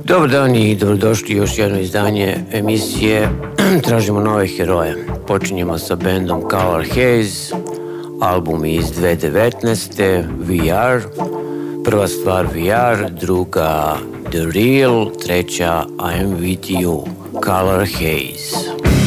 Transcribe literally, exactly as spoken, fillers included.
Dobar dan i dobrodošli u još jedno izdanje emisije Tražimo nove heroje. Počinjemo sa bandom Color Haze, album iz dve tisuće devetnaeste. We Are. Prva stvar We Are, druga The Real, treća I Am With You. Color Haze.